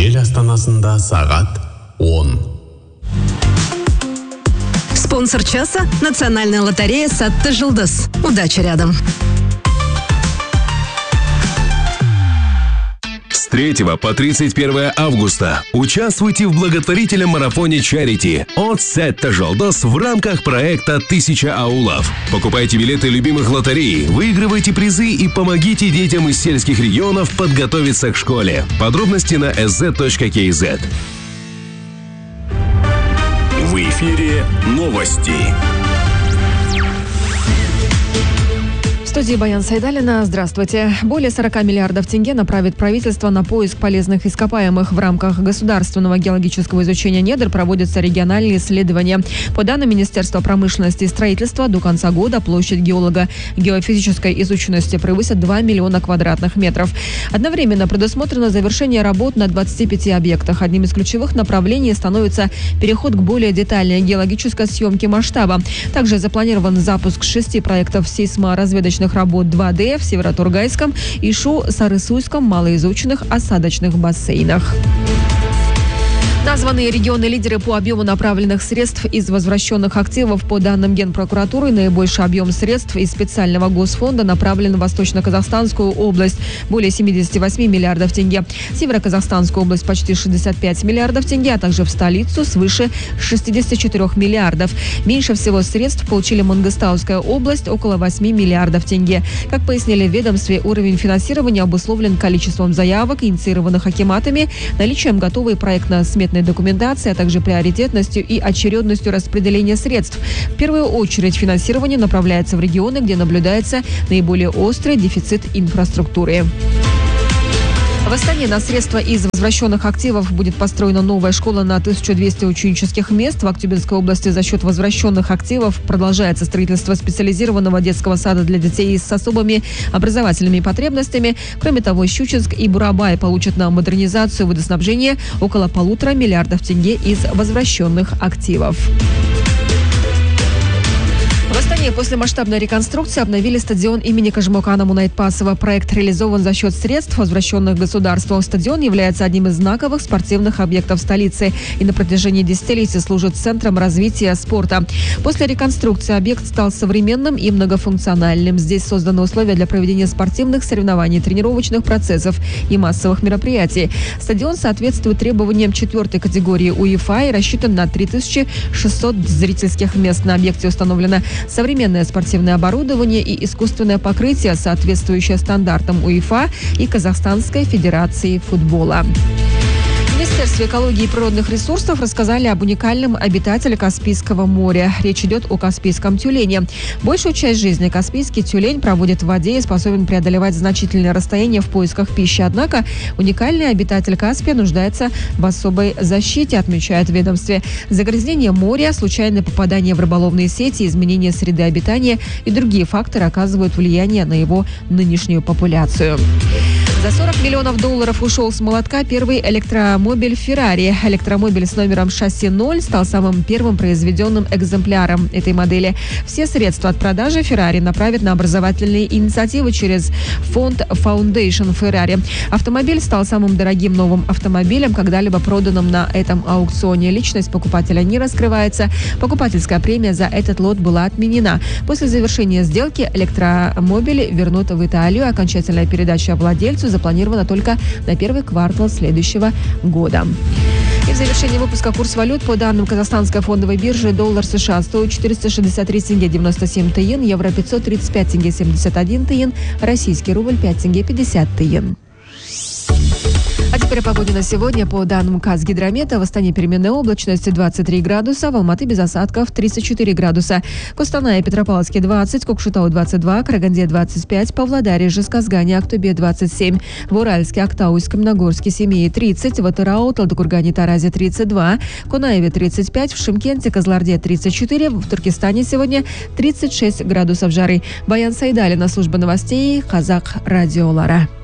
ел астанасында сағат 10. Спонсор часа – Национальная лотерея «Сатты Жылдыз». Удачи рядом. С 3 по 31 августа участвуйте в благотворительном марафоне «Чарити» от «Сатты Жылдыз» в рамках проекта «1000 аулов». Покупайте билеты любимых лотерей, выигрывайте призы и помогите детям из сельских регионов подготовиться к школе. Подробности на sz.kz. В эфире новости. В студии Баян Сайдалина. Здравствуйте. Более 40 миллиардов тенге направит правительство на поиск полезных ископаемых. В рамках государственного геологического изучения недр проводятся региональные исследования. По данным Министерства промышленности и строительства, до конца года площадь геофизической изученности превысит 2 миллиона квадратных метров. Одновременно предусмотрено завершение работ на 25 объектах. Одним из ключевых направлений становится переход к более детальной геологической съемке масштаба. Также запланирован запуск 6 проектов сейсморазведочных работ 2D в Северо-Тургайском, Ишу, Сарысуйском, малоизученных осадочных бассейнах. Названные регионы-лидеры по объему направленных средств из возвращенных активов. По данным Генпрокуратуры, наибольший объем средств из специального госфонда направлен в Восточно-Казахстанскую область – более 78 миллиардов тенге. Северо-Казахстанскую область – почти 65 миллиардов тенге, а также в столицу свыше 64 миллиардов. Меньше всего средств получили Мангыстауская область – около 8 миллиардов тенге. Как пояснили в ведомстве, уровень финансирования обусловлен количеством заявок, инициированных акиматами, наличием готовой проектно-сметной документации, а также приоритетностью и очередностью распределения средств. В первую очередь финансирование направляется в регионы, где наблюдается наиболее острый дефицит инфраструктуры. В Астане на средства из возвращенных активов будет построена новая школа на 1200 ученических мест. В Актюбинской области за счет возвращенных активов продолжается строительство специализированного детского сада для детей с особыми образовательными потребностями. Кроме того, Щучинск и Бурабай получат на модернизацию водоснабжения около 1,5 миллиардов тенге из возвращенных активов. В Астане после масштабной реконструкции обновили стадион имени Кажмукана Мунайтпасова. Проект реализован за счет средств, возвращенных государством. Стадион является одним из знаковых спортивных объектов столицы и на протяжении десятилетий служит центром развития спорта. После реконструкции объект стал современным и многофункциональным. Здесь созданы условия для проведения спортивных соревнований, тренировочных процессов и массовых мероприятий. Стадион соответствует требованиям 4-й категории УЕФА и рассчитан на 3600 зрительских мест. На объекте установлено современное спортивное оборудование и искусственное покрытие, соответствующее стандартам УЕФА и Казахстанской Федерации футбола. В Министерстве экологии и природных ресурсов рассказали об уникальном обитателе Каспийского моря. Речь идет о каспийском тюлене. Большую часть жизни каспийский тюлень проводит в воде и способен преодолевать значительные расстояния в поисках пищи. Однако уникальный обитатель Каспия нуждается в особой защите, отмечают в ведомстве. Загрязнение моря, случайное попадание в рыболовные сети, изменение среды обитания и другие факторы оказывают влияние на его нынешнюю популяцию. За $40 миллионов ушел с молотка первый электромобиль Ferrari. Электромобиль с номером шасси 0 стал самым первым произведенным экземпляром этой модели. Все средства от продажи Ferrari направят на образовательные инициативы через фонд Foundation Ferrari. Автомобиль стал самым дорогим новым автомобилем, когда-либо проданным на этом аукционе. Личность покупателя не раскрывается. Покупательская премия за этот лот была отменена. После завершения сделки электромобиль вернут в Италию. Окончательная передача владельцу запланировано только на первый квартал следующего года. И в завершении выпуска курс валют. По данным Казахстанской фондовой биржи, доллар США стоит 463 тенге 97 тыен, евро 535 тенге 71 тыен, российский рубль 5 тенге 50 тыен. А теперь о погоде на сегодня. По данным Казгидромета, в Астане переменная облачность 23 градуса, в Алматы без осадков 34 градуса. Костанае, Петропавловске 20, Кокшетау 22, Караганде 25, Павлодаре, Жезказгане, Актубе 27, в Уральске, Актауйском, Нагорске, Семее 30, в Атырау, Талдыкургане, Таразе 32, Кунаеве 35, в Шымкенте, Кызылорде 34, в Туркестане сегодня 36 градусов жары. Баян Сайдалина, служба новостей, Казах радиолара.